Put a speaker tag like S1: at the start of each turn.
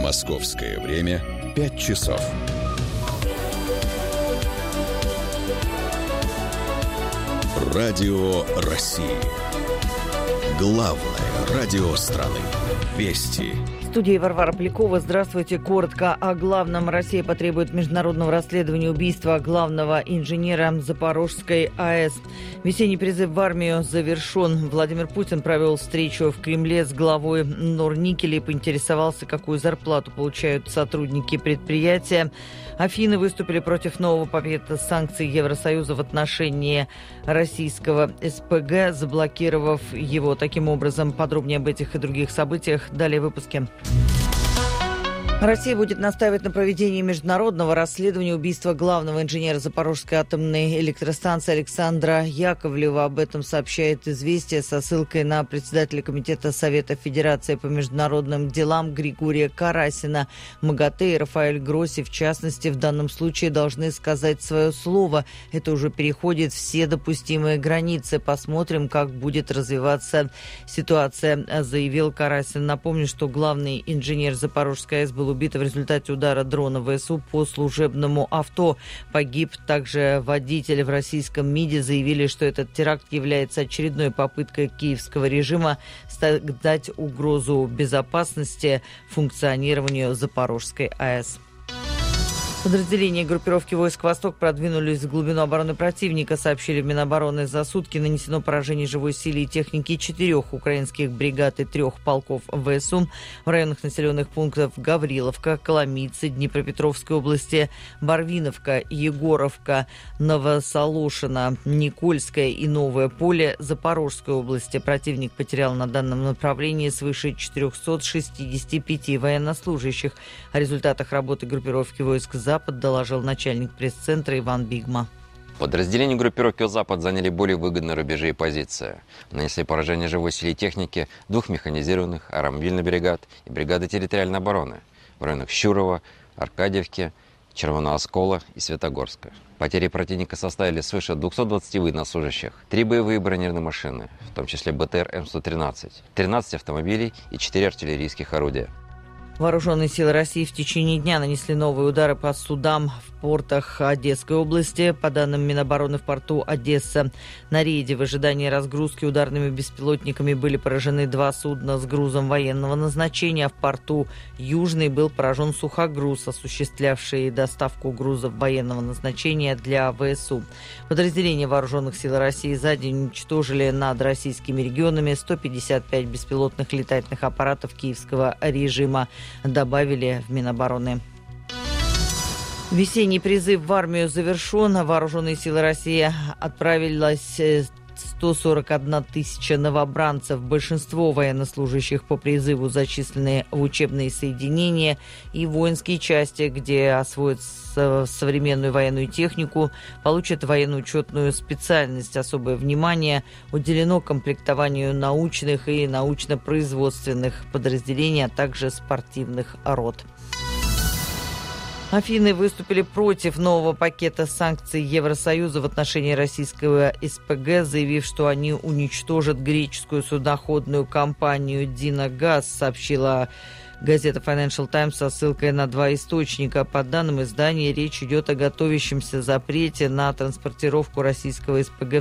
S1: Московское время 5 часов. Радио России. Главное радио страны. Вести.
S2: В студии Варвара Полякова. Здравствуйте. Коротко о главном. Россия потребует международного расследования убийства главного инженера Запорожской АЭС. Весенний призыв в армию завершен. Владимир Путин провел встречу в Кремле с главой Норникеля и поинтересовался, какую зарплату получают сотрудники предприятия. Афины выступили против нового пакета санкций Евросоюза в отношении российского СПГ, заблокировав его. Таким образом, подробнее об этих и других событиях далее в выпуске. Россия будет настаивать на проведении международного расследования убийства главного инженера Запорожской атомной электростанции Александра Яковлева. Об этом сообщает «Известия» со ссылкой на председателя Комитета Совета Федерации по международным делам Григория Карасина. МАГАТЭ и Рафаэль Гросси, в частности, в данном случае должны сказать свое слово. Это уже переходит все допустимые границы. Посмотрим, как будет развиваться ситуация, заявил Карасин. Напомню, что главный инженер Запорожской АЭС был убит в результате удара дрона ВСУ по служебному авто. Погиб также водитель. В российском МИДе заявили, что этот теракт является очередной попыткой киевского режима дать угрозу безопасности функционированию Запорожской АЭС. Подразделения группировки войск «Восток» продвинулись в глубину обороны противника, сообщили в Минобороны. За сутки нанесено поражение живой силе и техники 4 украинских бригад и 3 полков ВСУ в районах населенных пунктов Гавриловка, Коломийцы, Днепропетровской области, Барвиновка, Егоровка, Новосолошино, Никольское и Новое Поле Запорожской области. Противник потерял на данном направлении свыше 465 военнослужащих. О результатах работы группировки войск «Запад» доложил начальник пресс-центра Иван Бигма.
S3: Подразделения группировки «Запад» заняли более выгодные рубежи и позиции. Нанесли поражение живой силе и техники 2 механизированных аэромобильных бригад и бригады территориальной обороны в районах Щурова, Аркадьевки, Червоного Оскола и Светогорска. Потери противника составили свыше 220 военнослужащих, 3 боевые бронированные машины, в том числе БТР М113, 13 автомобилей и 4 артиллерийских орудия.
S2: Вооруженные силы России в течение дня нанесли новые удары по судам в портах Одесской области. По данным Минобороны, в порту Одесса на рейде в ожидании разгрузки ударными беспилотниками были поражены 2 судна с грузом военного назначения. В порту Южный был поражен сухогруз, осуществлявший доставку грузов военного назначения для ВСУ. Подразделения Вооруженных сил России за день уничтожили над российскими регионами 155 беспилотных летательных аппаратов киевского режима, добавили в Минобороны. Весенний призыв в армию завершен. Вооруженные силы России отправилось 141 тысяча новобранцев. Большинство военнослужащих по призыву зачислены в учебные соединения и воинские части, где освоят современную военную технику, получат военно-учетную специальность. Особое внимание уделено комплектованию научных и научно-производственных подразделений, а также спортивных рот. Афины выступили против нового пакета санкций Евросоюза в отношении российского СПГ, заявив, что они уничтожат греческую судоходную компанию «Динагаз», сообщила газета Financial Times со ссылкой на 2 источника. По данным издания, речь идет о готовящемся запрете на транспортировку российского СПГ